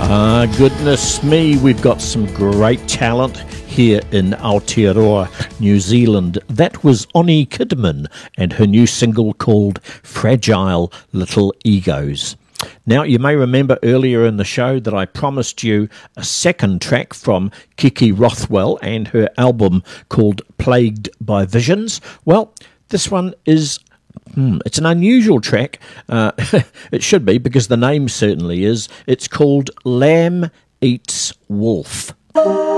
Goodness me, we've got some great talent here in Aotearoa, New Zealand. That was Oni Kidman and her new single called Fragile Little Egos. Now, you may remember earlier in the show that I promised you a second track from Kiki Rothwell and her album called Plagued by Visions. Well, this one is it's an unusual track. It should be, because the name certainly is. It's called Lamb Eats Wolf.